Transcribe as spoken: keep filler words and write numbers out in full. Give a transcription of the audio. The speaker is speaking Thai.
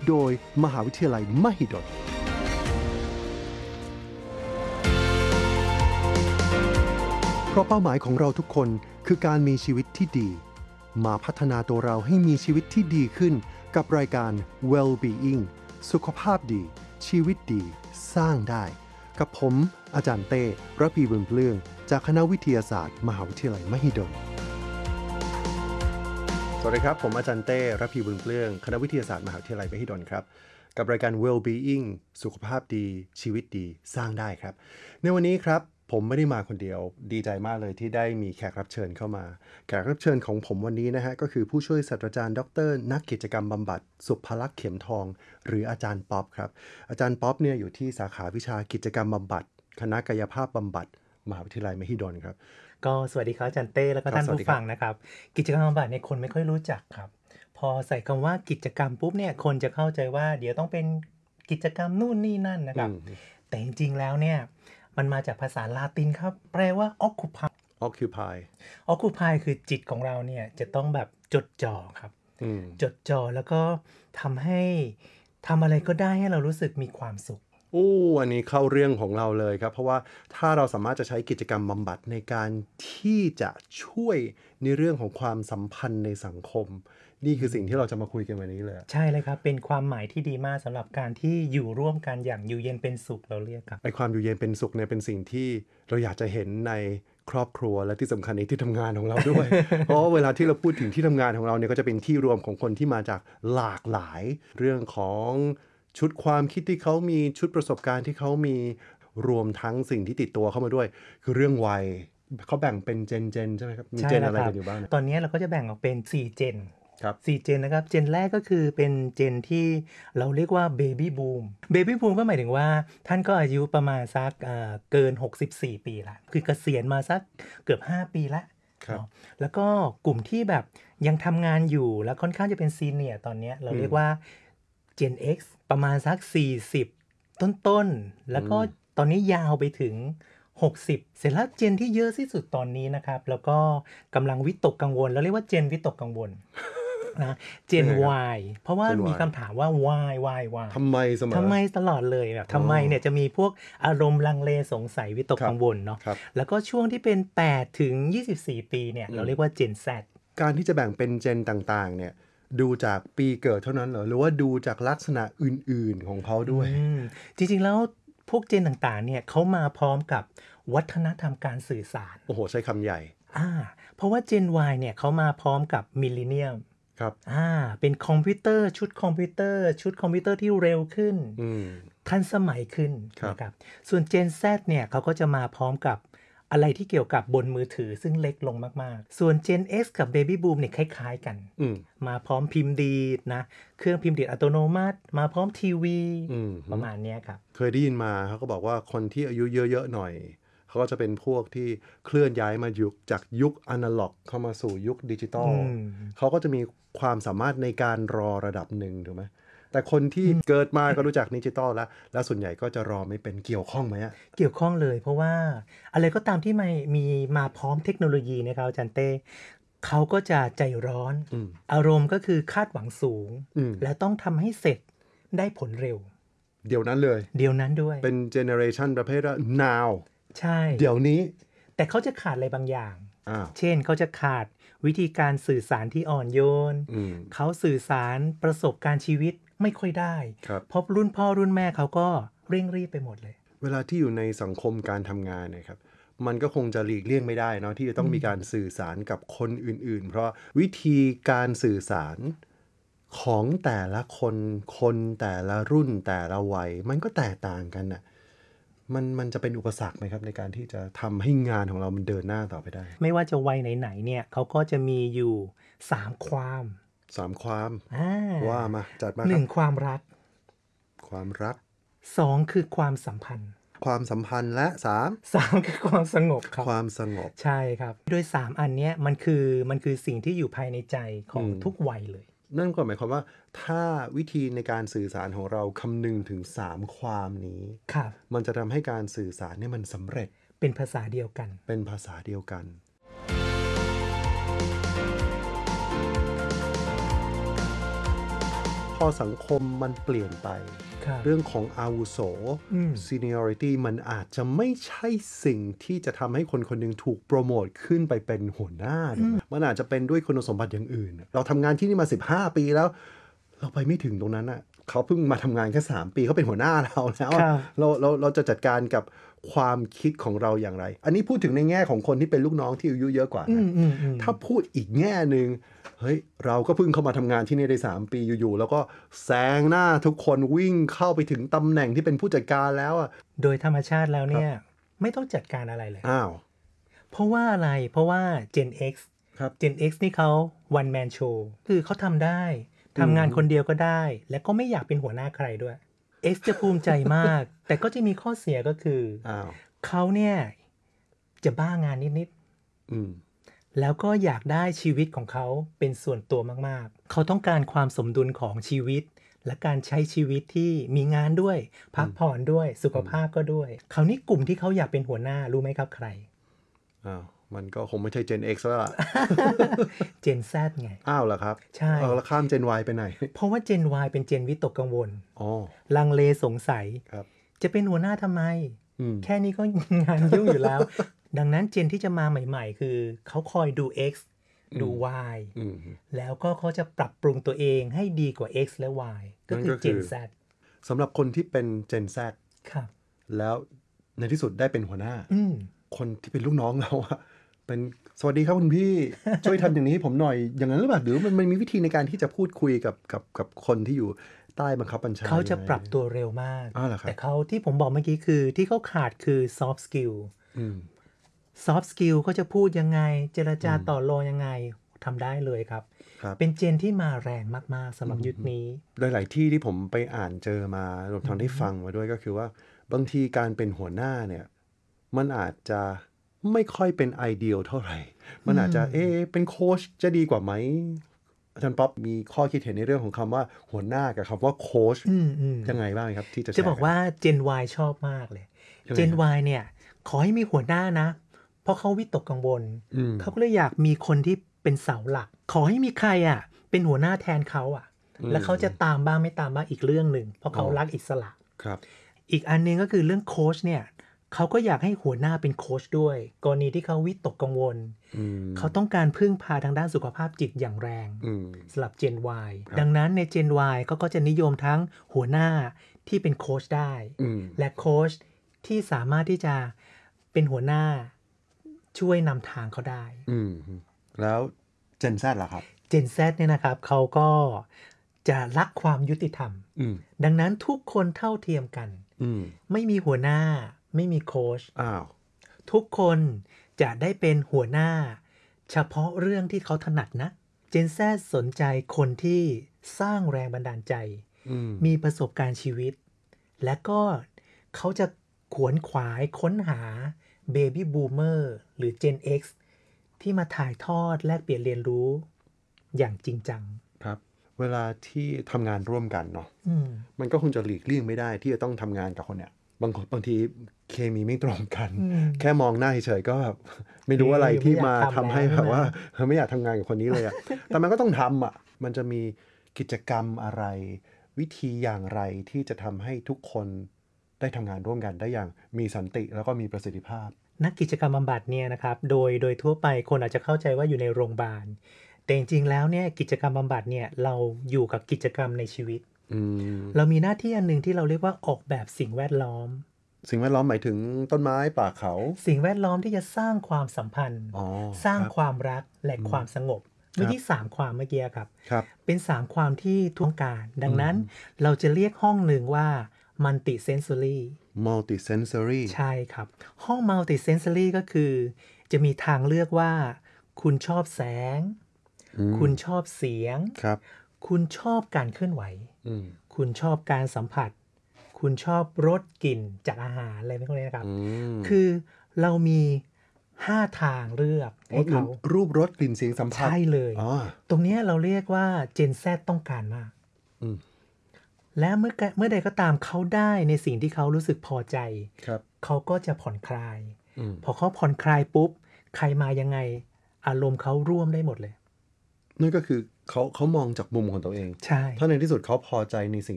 โดยมหาวิทยาลัยมหิดลเพราะเป้าหมายของเราทุกคนคือการมีชีวิตที่ดีมาพัฒนาตัวเราให้มีชีวิตที่ดีขึ้นกับรายการ Well-being สุขภาพดีชีวิตดีสร้างได้กับผมอาจารย์เต้ระพีบุญเปลื้องจากคณะวิทยาศาสตร์มหาวิทยาลัยมหิดลสวัสดีครับผมอาจารย์เต้ระพีบุญเปลื้องคณะวิทยาศาสตร์มหาวิทยาลัยมหิดลครับกับรายการ Well-being สุขภาพดีชีวิตดีสร้างได้ครับในวันนี้ครับผมไม่ได้มาคนเดียวดีใจมากเลยที่ได้มีแขกรับเชิญเข้ามาแขกรับเชิญของผมวันนี้นะฮะก็คือผู้ช่วยศาสตราจารย์ดรนักกิจกรรมบำบัดสุภลักษณ์เข็มทองหรืออาจารย์ป๊อปครับอาจารย์ป๊อปเนี่ยอยู่ที่สาขาวิชากิจกรรมบำบัดคณะกายภาพบำบัดมหาวิทยาลัยมหิดลครับก็สวัสดีครับอาจารย์เต้แล้วก็ท่านผู้ฟังนะครับกิจกรรมบำบัดเนี่ยคนไม่ค่อยรู้จักครับพอใส่คำว่ากิจกรรมปุ๊บเนี่ยคนจะเข้าใจว่าเดี๋ยวต้องเป็นกิจกรรมนู่นนี่นั่นนะครับแต่จริงๆแล้วเนี่ยมันมาจากภาษาลาตินครับแปลว่า occupy occupy occupy คือจิตของเราเนี่ยจะต้องแบบจดจ่อครับจดจ่อแล้วก็ทำให้ทำอะไรก็ได้ให้เรารู้สึกมีความสุขโอ้อันนี้เข้าเรื่องของเราเลยครับเพราะว่าถ้าเราสามารถจะใช้กิจกรรมบำบัดในการที่จะช่วยในเรื่องของความสัมพันธ์ในสังคมนี่คือสิ่งที่เราจะมาคุยกันวันนี้เลยใช่เลยครับเป็นความหมายที่ดีมากสำหรับการที่อยู่ร่วมกันอย่างอยู่เย็นเป็นสุขเราเรียกครับไอ้ความอยู่เย็นเป็นสุขเนี่ยเป็นสิ่งที่เราอยากจะเห็นในครอบครัวและที่สำคัญในที่ทำงานของเราด้วย เพราะเวลาที่เราพูดถึงที่ทำงานของเราเนี่ยก็จะเป็นที่รวมของคนที่มาจากหลากหลายเรื่องของชุดความคิดที่เขามีชุดประสบการณ์ที่เขามีรวมทั้งสิ่งที่ติดตัวเข้ามาด้วยคือเรื่องวัยเขาแบ่งเป็นเจนเจนใช่ไหมครับมีเจนอะไรกันอยู่บ้างตอนนี้เราก็จะแบ่งออกเป็นสี่เจนครับสี่เจนนะครับเจนแรกก็คือเป็นเจนที่เราเรียกว่าเบบี้บูมเบบี้บูมก็หมายถึงว่าท่านก็อายุประมาณสักเอ่อเกินหกสิบสี่ปีละคือเกษียณมาสักเกือบห้าปีละเนาะแล้วก็กลุ่มที่แบบยังทำงานอยู่แล้วค่อนข้างจะเป็นซีเนียร์ตอนนี้เราเรียกว่า Gen X ประมาณสักสี่สิบต้นๆแล้วก็ตอนนี้ยาวไปถึงหกสิบเสร็จแล้วเจนที่เยอะที่สุดตอนนี้นะครับแล้วก็กำลังวิตกกังวลแล้วเรียกว่าเจนวิตกกังวลนะเจน Y เพราะว่ามีคำถามว่า why why why ทำไมเสมอทำไมตลอดเลยแบบทำไมเนี่ยจะมีพวกอารมณ์ลังเลสงสัยวิตกกังวลเนาะแล้วก็ช่วงที่เป็นแปดถึงยี่สิบสี่ปีเนี่ยเราเรียกว่าเจน Z การที่จะแบ่งเป็นเจนต่างๆเนี่ยดูจากปีเกิดเท่านั้นเหรอหรือว่าดูจากลักษณะอื่นๆของเขาด้วยจริงๆแล้วพวกเจนต่างๆเนี่ยเขามาพร้อมกับวัฒนธรรมการสื่อสารโอ้โหใช้คำใหญ่อ่าเพราะว่า Gen Y เนี่ยเขามาพร้อมกับมิลเลนเนียมครับอ่าเป็นคอมพิวเตอร์ชุดคอมพิวเตอร์ชุดคอมพิวเตอร์ที่เร็วขึ้นทันสมัยขึ้นนะครับส่วน Gen Z เนี่ยเขาก็จะมาพร้อมกับอะไรที่เกี่ยวกับบนมือถือซึ่งเล็กลงมากๆส่วน Gen X กับ Baby Boom เนี่ยคล้ายๆกันมาพร้อมพิมพ์ดีดนะเครื่องพิมพ์ดีดอัตโนมัติมาพร้อมทีวีประมาณนี้ครับเคยได้ยินมาเขาก็บอกว่าคนที่อายุเยอะๆหน่อยเขาก็จะเป็นพวกที่เคลื่อนย้ายมายุคจากยุคอนาล็อกเข้ามาสู่ยุคดิจิตอลเขาก็จะมีความสามารถในการรอระดับหนึ่งถูกไหมแต่คนที่เกิดมาก็รู้จักดิจิตอลแล้วแล้วส่วนใหญ่ก็จะรอไม่เป็นเกี่ยวข้องไหมอะเกี่ยวข้องเลยเพราะว่าอะไรก็ตามที่มีมีมาพร้อมเทคโนโลยีนะครับอาจารย์เต้เขาก็จะใจร้อนออารมณ์ก็คือคาดหวังสูงและต้องทำให้เสร็จได้ผลเร็วเดี๋ยวนั้นเลยเดี๋ยวนั้นด้วยเป็นเจเนอเรชันประเภทว่า now ใช่เดี๋ยวนี้แต่เขาจะขาดอะไรบางอย่างเช่นเขาจะขาดวิธีการสื่อสารที่อ่อนโยนเขาสื่อสารประสบการณ์ชีวิตไม่ค่อยได้เพราะรุ่นพ่อรุ่นแม่เขาก็เร่งรีบไปหมดเลยเวลาที่อยู่ในสังคมการทำงานนะครับมันก็คงจะหลีกเลี่ยงไม่ได้เนาะที่จะต้องมีการสื่อสารกับคนอื่นๆเพราะวิธีการสื่อสารของแต่ละคนคนแต่ละรุ่นแต่ละวัยมันก็แตกต่างกันน่ะมันมันจะเป็นอุปสรรคไหมครับในการที่จะทำให้งานของเรามันเดินหน้าต่อไปได้ไม่ว่าจะวัยไหนๆเนี่ยเขาก็จะมีอยู่สามความสามความว่ามาจัดมาหนึ่งความรักความรักสองคือความสัมพันธ์ความสัมพันธ์และสามสามคือความสงบครับความสงบใช่ครับโดยสามอันเนี้ยมันคือมันคือสิ่งที่อยู่ภายในใจของทุกวัยเลยนั่นก็หมายความว่าถ้าวิธีในการสื่อสารของเราคำนึงถึงสามความนี้มันจะทำให้การสื่อสารเนี่ยมันสำเร็จเป็นภาษาเดียวกันเป็นภาษาเดียวกันพอสังคมมันเปลี่ยนไปเรื่องของอาวุโส seniority มันอาจจะไม่ใช่สิ่งที่จะทำให้คนคนหนึ่งถูกโปรโมทขึ้นไปเป็นหัวหน้ามันอาจจะเป็นด้วยคุณสมบัติอย่างอื่นเราทำงานที่นี่มาสิบห้าปีแล้วเราไปไม่ถึงตรงนั้นอ่ะเขาเพิ่งมาทำงานแค่สามปีเขาเป็นหัวหน้าเราแล้วเราเราเราจะจัดการกับความคิดของเราอย่างไรอันนี้พูดถึงในแง่ของคนที่เป็นลูกน้องที่อายุเยอะกว่านะถ้าพูดอีกแง่นึงเฮ้ยเราก็เพิ่งเข้ามาทำงานที่นี่ได้สามปีอยู่ๆแล้วก็แซงหน้าทุกคนวิ่งเข้าไปถึงตำแหน่งที่เป็นผู้จัดการแล้วอ่ะโดยธรรมชาติแล้วเนี่ยไม่ต้องจัดการอะไรเลยอ้าวเพราะว่าอะไรเพราะว่า Gen X Gen X นี่เขา one man show คือเขาทำได้ทำงานคนเดียวก็ได้และก็ไม่อยากเป็นหัวหน้าใครด้วย X จะภูมิใจมาก แต่ก็จะมีข้อเสียก็คือเขาเนี่ยจะบ้างานนิดๆแล้วก็อยากได้ชีวิตของเขาเป็นส่วนตัวมากๆเขาต้องการความสมดุลของชีวิตและการใช้ชีวิตที่มีงานด้วยพักผ่อนด้วยสุขภาพก็ด้วยคราวนี้กลุ่มที่เขาอยากเป็นหัวหน้ารู้ไหมครับใครอ้าวมันก็คงไม่ใช่ Gen X แล้วล่ะ Gen Z ไงอ้าวเหรอครับใช่แล้วข้าม Gen Y ไปไหนเพราะว่า Gen Y เป็น Gen วิตกกังวลอ๋อลังเลสงสัยจะเป็นหัวหน้าทำไมแค่นี้ก็งานยุ่งอยู่แล้ว ดังนั้น Gen ที่จะมาใหม่ๆคือเขาคอยดู X ดู Y แล้วก็เขาจะปรับปรุงตัวเองให้ดีกว่า X และ Y ก็คือ Gen Z สำหรับคนที่เป็น Gen Z ครับแล้วในที่สุดได้เป็นหัวหน้าคนที่เป็นลูกน้องเราอะเป็นสวัสดีครับคุณพี่ ช่วยทำอย่างนี้ให้ผมหน่อยอย่างนั้นหรือเปล่าหรือมันมันมีวิธีในการที่จะพูดคุยกับกับกับคนที่อยู่ใต้บังคับบัญชาเขาจะปรับตัวเร็วมากแต่เขาที่ผมบอกเมื่อกี้คือที่เขาขาดคือ soft skill soft skill เขาจะพูดยังไงเจรจาต่อรองยังไงทำได้เลยครับเป็นเจนที่มาแรงมากๆสำหรับยุคนี้หลายๆที่ที่ผมไปอ่านเจอมารวมทั้งได้ฟังมาด้วยก็คือว่าบางทีการเป็นหัวหน้าเนี่ยมันอาจจะไม่ค่อยเป็นไอเดียลเท่าไหร่มันอาจจะเอ๊ะเป็นโค้ชจะดีกว่าไหมอาจารย์ป๊อปมีข้อคิดเห็นในเรื่องของคำว่าหัวหน้ากับคำว่าโค้ชยังไงบ้างครับที่จะจะบอกว่า Gen Y ชอบมากเลย Gen Y เนี่ยขอให้มีหัวหน้านะเพราะเขาวิตกกังวลเขาก็เลยอยากมีคนที่เป็นเสาหลักขอให้มีใครอ่ะเป็นหัวหน้าแทนเขาอ่ะแล้วเขาจะตามบ้างไม่ตามบ้างอีกเรื่องหนึ่งเพราะเขารักอิสระครับอีกอันนึงก็คือเรื่องโค้ชเนี่ยเขาก็อยากให้หัวหน้าเป็นโค้ชด้วยกรณีที่เขาวิตกกังวลเขาต้องการพึ่งพาทางด้านสุขภาพจิตอย่างแรงสำหรับ Gen Y ดังนั้นใน Gen Y เขาก็จะนิยมทั้งหัวหน้าที่เป็นโค้ชได้และโค้ชที่สามารถที่จะเป็นหัวหน้าช่วยนำทางเขาได้แล้ว Gen Z ล่ะครับ Gen Z เนี่ยนะครับเขาก็จะรักความยุติธรรมดังนั้นทุกคนเท่าเทียมกันไม่มีหัวหน้าไม่มีโค้ชทุกคนจะได้เป็นหัวหน้าเฉพาะเรื่องที่เขาถนัดนะ Gen Z สนใจคนที่สร้างแรงบันดาลใจมีประสบการณ์ชีวิตและก็เขาจะขวนขวายค้นหา Baby Boomer หรือ Gen X ที่มาถ่ายทอดแลกเปลี่ยนเรียนรู้อย่างจริงจังครับเวลาที่ทำงานร่วมกันเนาะมันก็คงจะหลีกเลี่ยงไม่ได้ที่จะต้องทำงานกับคนเนี่ยบางบางทีเคมีไม่ตรงกันแค่มองหน้าเฉยๆก็แบบไม่รู้อะไรที่มาทำให้แบบว่าไม่อยากทำงานกับคนนี้เลยอะแต่มันก็ต้องทำอะมันจะมีกิจกรรมอะไรวิธีอย่างไรที่จะทำให้ทุกคนได้ทำงานร่วมกันได้อย่างมีสันติแล้วก็มีประสิทธิภาพนักกิจกรรมบำบัดเนี่ยนะครับโดยโดยทั่วไปคนอาจจะเข้าใจว่าอยู่ในโรงพยาบาลแต่จริงๆแล้วเนี่ยกิจกรรมบำบัดเนี่ยเราอยู่กับกิจกรรมในชีวิตเรามีหน้าที่อันนึงที่เราเรียกว่าออกแบบสิ่งแวดล้อมสิ่งแวดล้อมหมายถึงต้นไม้ป่าเขาสิ่งแวดล้อมที่จะสร้างความสัมพันธ์สร้างความรักและความสงบเมื่อที่สามความเมื่อกี้ครับเป็นสามความที่ต้องการดังนั้นเราจะเรียกห้องหนึ่งว่า multi sensory multi sensory ใช่ครับห้อง multi sensory ก็คือจะมีทางเลือกว่าคุณชอบแสงคุณชอบเสียงคุณชอบการเคลื่อนไหวคุณชอบการสัมผัสคุณชอบรสกลิ่นจากอาหารอะไรพวกนี้นะครับคือเรามีห้าทางเลือกให้เขารูปรสกลิ่นเสียงสัมผัสใช่เลยตรงนี้เราเรียกว่า Gen Z ต้องการมากและเมื่อเมื่อใดก็ตามเขาได้ในสิ่งที่เขารู้สึกพอใจเขาก็จะผ่อนคลายพอเขาผ่อนคลายปุ๊บใครมายังไงอารมณ์เขาร่วมได้หมดเลยนั่นก็คือเขาเขามองจากมุมของตัวเองใช่ถ้าในที่สุดเขาพอใจในสิ่ง